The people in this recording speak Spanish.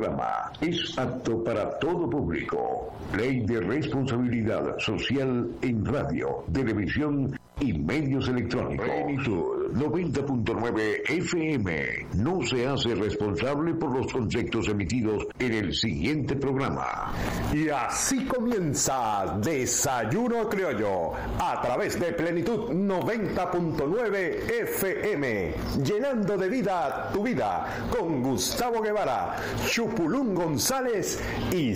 programa es apto para todo público. Ley de responsabilidad social en radio, televisión y medios electrónicos. Plenitud 90.9 FM no se hace responsable por los conceptos emitidos en el siguiente programa. Y así comienza Desayuno Criollo a través de Plenitud 90.9 FM, llenando de vida tu vida con Gustavo Guevara, Chupulún González y